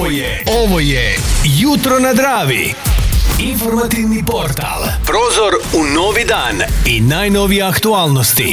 Ovo je Jutro na Dravi. Informativni portal. Prozor u novi dan i najnovije aktualnosti.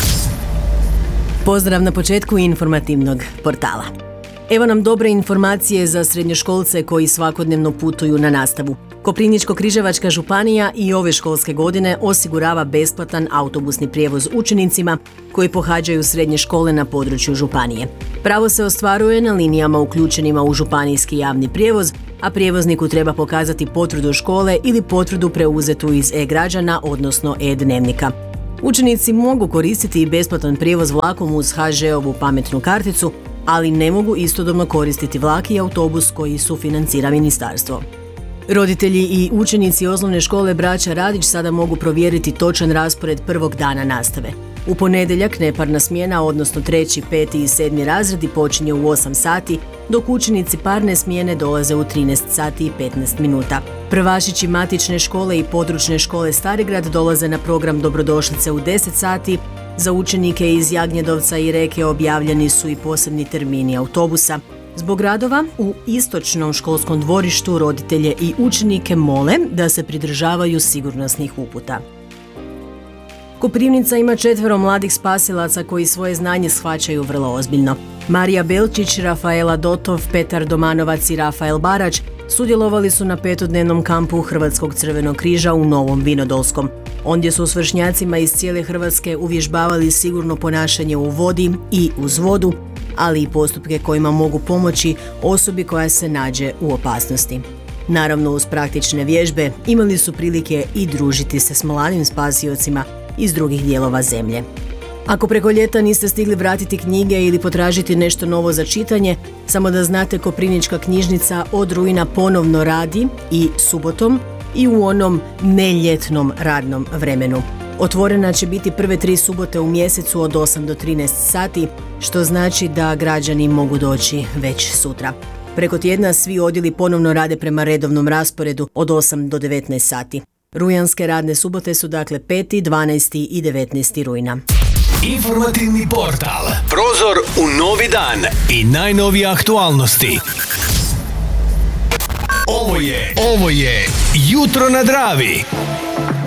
Pozdrav na početku informativnog portala. Evo nam dobre informacije za srednjoškolce koji svakodnevno putuju na nastavu. Koprivničko-križevačka županija i ove školske godine osigurava besplatan autobusni prijevoz učenicima koji pohađaju srednje škole na području županije. Pravo se ostvaruje na linijama uključenima u županijski javni prijevoz, a prijevozniku treba pokazati potvrdu škole ili potvrdu preuzetu iz e-građana, odnosno e-dnevnika. Učenici mogu koristiti i besplatan prijevoz vlakom uz HŽ-ovu pametnu karticu, ali ne mogu istodobno koristiti vlak i autobus koji sufinancira ministarstvo. Roditelji i učenici osnovne škole Braća Radić sada mogu provjeriti točan raspored prvog dana nastave. U ponedjeljak neparna smjena, odnosno 3., 5. i 7. razredi počinje u 8 sati, dok učenici parne smjene dolaze u 13 sati i 15 minuta. Prvašići matične škole i područne škole Starigrad dolaze na program dobrodošlice u 10 sati. Za učenike iz Jagnjedovca i Reke objavljeni su i posebni termini autobusa. Zbog radova u istočnom školskom dvorištu roditelje i učenike mole da se pridržavaju sigurnosnih uputa. Koprivnica ima 4 mladih spasilaca koji svoje znanje shvaćaju vrlo ozbiljno. Marija Belčić, Rafaela Dotov, Petar Domanovac i Rafael Barać sudjelovali su na 5-dnevnom kampu Hrvatskog crvenog križa u Novom Vinodolskom. Ondje su s vršnjacima iz cijele Hrvatske uvježbavali sigurno ponašanje u vodi i uz vodu, ali i postupke kojima mogu pomoći osobi koja se nađe u opasnosti. Naravno, uz praktične vježbe imali su prilike i družiti se s mladim spasiocima iz drugih dijelova zemlje. Ako preko ljeta niste stigli vratiti knjige ili potražiti nešto novo za čitanje, samo da znate, Koprivnička knjižnica od rujna ponovno radi i subotom i u onom neljetnom radnom vremenu. Otvorena će biti prve 3 subote u mjesecu od 8 do 13 sati, što znači da građani mogu doći već sutra. Preko tjedna svi odjeli ponovno rade prema redovnom rasporedu od 8 do 19 sati. Rujanske radne subote su dakle 5., 12. i 19. rujna. Informativni portal. Prozor u novi dan i najnovije aktualnosti. Ovo je Jutro na Dravi.